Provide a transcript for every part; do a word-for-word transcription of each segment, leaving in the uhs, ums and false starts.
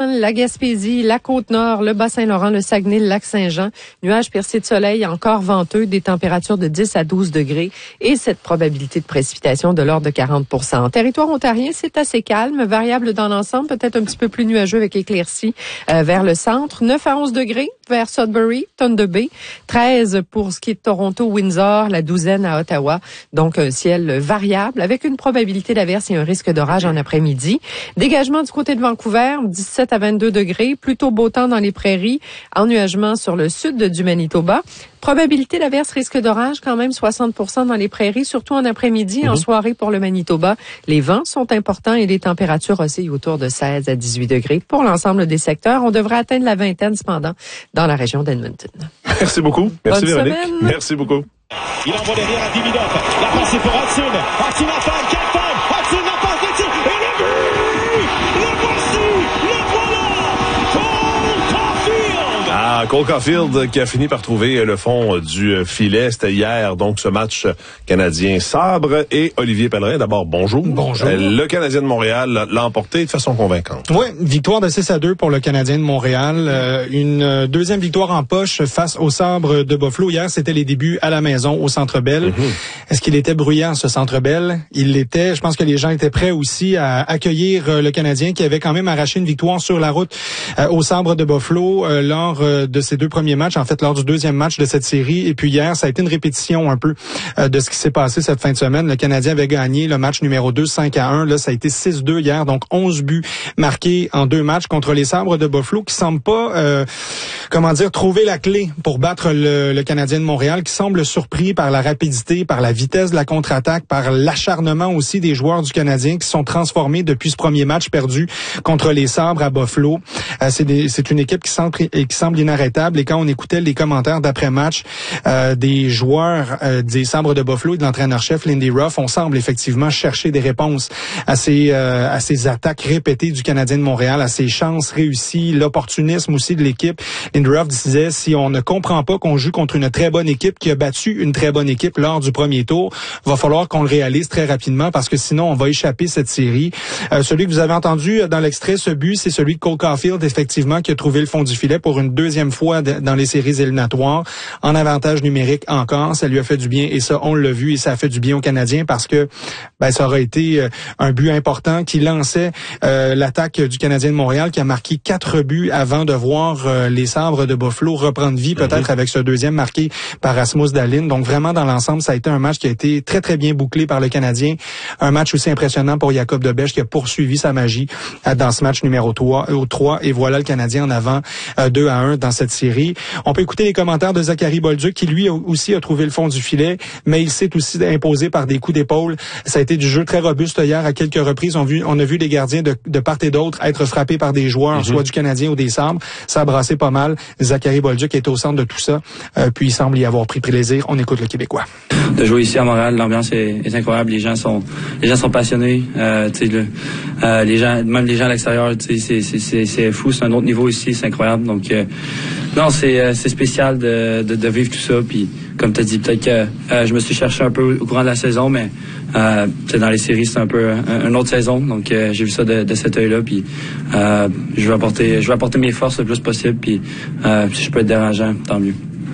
Laval, la Gaspésie, la Côte-Nord, le Bas-Saint-Laurent, le Saguenay, le Lac-Saint-Jean. Nuages percés de soleil, encore venteux, des températures de dix à douze degrés et cette probabilité de précipitation de l'ordre de quarante pour cent. En territoire ontarien, c'est assez calme, variable dans l'ensemble, peut-être un petit peu plus nuageux avec éclaircies euh, vers le centre. neuf à onze degrés vers Sudbury, Thunder Bay. treize pour ce qui est de Toronto, Windsor, la douzaine à Ottawa. Donc, un ciel variable avec une probabilité d'averse et un risque d'orage en après-midi. Dégagement du côté de Vancouver, dix-sept à vingt-deux degrés. Plutôt beau temps dans les prairies. Ennuagement sur le sud du Manitoba. Probabilité d'averse, risque d'orage quand même soixante pour cent dans les prairies, surtout en après-midi, mm-hmm. en soirée pour le Manitoba. Les vents sont importants et les températures oscillent autour de seize à dix-huit degrés. Pour l'ensemble des secteurs, on devrait atteindre la vingtaine cependant dans la région d'Edmonton. Merci beaucoup. Merci Bonne Véronique. semaine. Merci beaucoup. Il envoie derrière à Dividov. La passe est pour Hudson. Hudson attend. Quelle tente. Hudson la passe des tirs. Et le but! Le voici! Le voilà! Cole Caulfield! Ah, Cole Caulfield qui a fini par trouver le fond du filet. C'était hier, donc, ce match canadien sabre. Et Olivier Pellerin, d'abord, bonjour. Bonjour. Le Canadien de Montréal l'a emporté de façon convaincante. Oui, victoire de six à deux pour le Canadien de Montréal. Euh, une deuxième victoire en poche face au sabre de Buffalo. Hier, c'était les débuts à la maison au Centre Bell. Mm-hmm. Est-ce qu'il était bruyant, ce Centre Bell? Il l'était. Je pense que les gens étaient prêts aussi à accueillir le Canadien qui avait quand même arraché une victoire sur la route euh, au sabre de Buffalo euh, lors euh, de ses deux premiers matchs, en fait lors du deuxième match de cette série. Et puis hier, ça a été une répétition un peu euh, de ce qui s'est passé cette fin de semaine. Le Canadien avait gagné le match numéro deux, cinq à un. Là, ça a été six deux hier, donc onze buts marqués en deux matchs contre les sabres de Buffalo qui semblent pas, euh, comment dire, trouver la clé pour battre le, le Canadien de Montréal, qui semble surpris par la rapidité, par la vitesse de la contre-attaque, par l'acharnement aussi des joueurs du Canadien qui sont transformés depuis ce premier match perdu contre les sabres à Buffalo. Euh, c'est, des, c'est une équipe qui semble, qui semble inarrêtable. Et quand on écoutait les commentaires d'après-match euh, des joueurs euh, des sabres de Buffalo et de l'entraîneur-chef Lindy Ruff, on semble effectivement chercher des réponses à ces, euh, à ces attaques répétées du Canadien de Montréal, à ces chances réussies, l'opportunisme aussi de l'équipe. Lindy Ruff disait, si on ne comprend pas qu'on joue contre une très bonne équipe qui a battu une très bonne équipe lors du premier tour, va falloir qu'on le réalise très rapidement parce que sinon on va échapper cette série. Euh, celui que vous avez entendu dans l'extrait, ce but, c'est celui de Cole Caulfield, effectivement, qui a trouvé le fond du filet pour une deuxième fois de, dans les séries éliminatoires, en avantage numérique encore. Ça lui a fait du bien et ça, on l'a vu et ça a fait du bien aux Canadiens parce que ben, ça aurait été un but important qui lançait euh, l'attaque du Canadien de Montréal qui a marqué quatre buts avant de voir euh, les sabres de Buffalo reprendre vie, peut-être mm-hmm. avec ce deuxième marqué par Rasmus Dahlin. Donc vraiment, dans l'ensemble, ça a été un match qui a été très, très bien bouclé par le Canadien. Un match aussi impressionnant pour Jacob Debèche qui a poursuivi sa magie euh, dans ce match numéro trois. Et voilà le Canadien en avant euh, deux à un dans cette série. On peut écouter les commentaires de Zachary Bolduc qui, lui, aussi a trouvé le fond du filet, mais il s'est aussi imposé par des coups d'épaule. Ça a été du jeu très robuste hier à quelques reprises. On a vu, on a vu les gardiens de, de part et d'autre être frappés par des joueurs, mm-hmm. soit du Canadien ou des sabres. Ça a brassé pas mal. Zachary Bolduc est au centre de tout ça. Euh, puis il semble y avoir pris plaisir. On écoute le Québécois. De jouer ici à Montréal, l'ambiance est, est incroyable. Les gens sont, les gens sont passionnés. Euh, tu sais, le, euh, les gens, même les gens à l'extérieur, tu sais, c'est, c'est, c'est, c'est fou. C'est un autre niveau ici. C'est incroyable. Donc, euh, non, c'est, c'est spécial de, de, de vivre tout ça. Puis, comme tu as dit, peut-être que euh, je me suis cherché un peu au courant de la saison, mais euh, dans les séries, c'est un peu un, une autre saison. Donc, euh, j'ai vu ça de, de cet œil-là. Puis, euh, je vais apporter, je vais apporter mes forces le plus possible. Puis, euh, si je peux être dérangeant, tant mieux.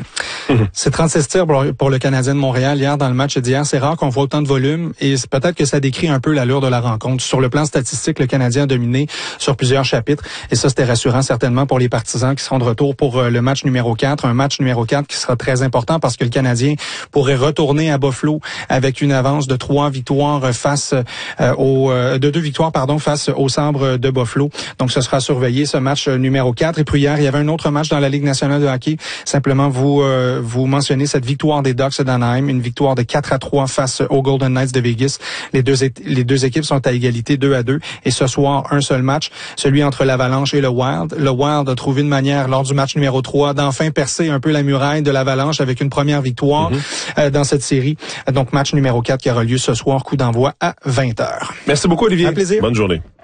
C'est trente-six tirs pour, pour le Canadien de Montréal hier dans le match d'hier. C'est rare qu'on voit autant de volume et c'est peut-être que ça décrit un peu l'allure de la rencontre. Sur le plan statistique, le Canadien a dominé sur plusieurs chapitres et ça, c'était rassurant certainement pour les partisans qui seront de retour pour le match numéro quatre. Un match numéro quatre qui sera très important parce que le Canadien pourrait retourner à Buffalo avec une avance de trois victoires face euh, au, euh, de deux victoires, pardon, face au sabre de Buffalo. Donc, ce sera surveillé, ce match numéro quatre. Et puis hier, il y avait un autre match dans la Ligue nationale de hockey. Simplement, vous, euh, vous mentionnez cette victoire des Ducks d'Anaheim, une victoire de quatre à trois face aux Golden Knights de Vegas. Les deux, les deux équipes sont à égalité deux à deux. Et ce soir, un seul match, celui entre l'Avalanche et le Wild. Le Wild a trouvé une manière, lors du match numéro trois, d'enfin percer un peu la muraille de l'Avalanche avec une première victoire mm-hmm. euh, dans cette série. Donc, match numéro quatre qui aura lieu ce soir, coup d'envoi à vingt heures. Merci beaucoup, Olivier. Un plaisir. Bonne journée.